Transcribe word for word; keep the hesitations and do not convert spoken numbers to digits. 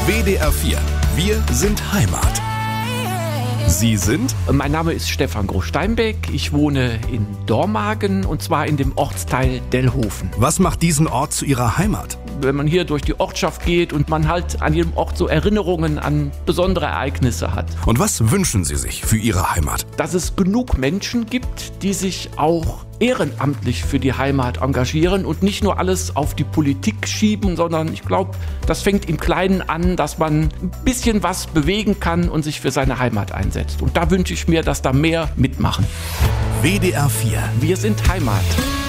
W D R vier. Wir sind Heimat. Sie sind? Mein Name ist Stefan Groß-Steinbeck. Ich wohne in Dormagen und zwar in dem Ortsteil Dellhofen. Was macht diesen Ort zu Ihrer Heimat? Wenn man hier durch die Ortschaft geht und man halt an jedem Ort so Erinnerungen an besondere Ereignisse hat. Und was wünschen Sie sich für Ihre Heimat? Dass es genug Menschen gibt, die sich auch ehrenamtlich für die Heimat engagieren und nicht nur alles auf die Politik schieben, sondern ich glaube, das fängt im Kleinen an, dass man ein bisschen was bewegen kann und sich für seine Heimat einsetzt. Und da wünsche ich mir, dass da mehr mitmachen. W D R vier. Wir sind Heimat.